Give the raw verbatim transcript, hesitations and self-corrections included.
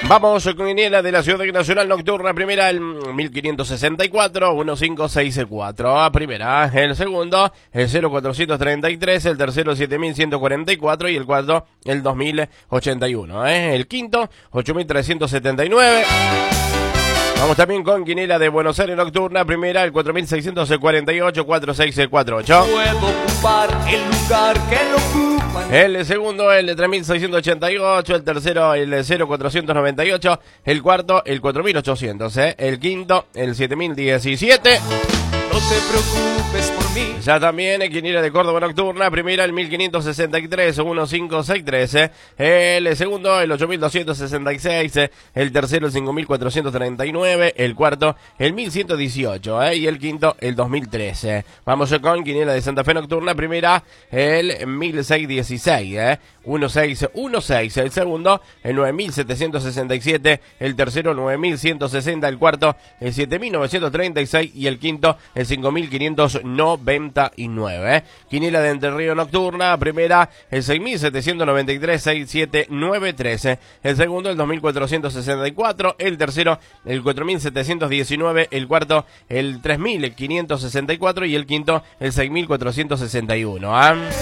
Vamos con Quiniela de la Ciudad Nacional Nocturna. Primera, el mil quinientos sesenta y cuatro, uno cinco seis cuatro. Primera, el segundo, el cero cuatrocientos treinta y tres, el tercero, siete mil ciento cuarenta y cuatro y el cuarto, el dos mil ochenta y uno. ¿eh? El quinto, ocho mil trescientos setenta y nueve. Vamos también con Quiniela de Buenos Aires Nocturna. Primera, el cuatro mil seiscientos cuarenta y ocho, cuatro seis cuatro ocho. Puedo ocupar el lugar que lo ocupan. El segundo, el de tres mil seiscientos ochenta y ocho. El tercero, el cero cuatrocientos noventa y ocho. El cuarto, el cuatro mil ochocientos. ¿eh? El quinto, el siete mil diecisiete. No te preocupes por mí. Ya también en Quiniela de Córdoba Nocturna. Primera, el mil quinientos sesenta y tres, uno cinco seis tres. El segundo, el ocho mil doscientos sesenta y seis. El tercero, el cinco mil cuatrocientos treinta y nueve. El cuarto, el mil ciento dieciocho. ¿eh? Y el quinto, el dos mil trece. Vamos con Quiniela de Santa Fe Nocturna. Primera, el mil seiscientos dieciséis. ¿eh? uno seis uno seis. El segundo, el nueve mil setecientos sesenta y siete. El tercero, nueve mil ciento sesenta. El cuarto, el siete mil novecientos treinta y seis. Y el quinto, el cinco mil quinientos noventa y nueve. ¿eh? Quiniela de Entre Ríos Nocturna. Primera, el seis mil setecientos noventa y tres, seis siete nueve tres. El segundo, el dos mil cuatrocientos sesenta y cuatro. El tercero, el cuatro mil setecientos diecinueve. El cuarto, el tres mil quinientos sesenta y cuatro. Y el quinto, el seis mil cuatrocientos sesenta y uno. ¿eh?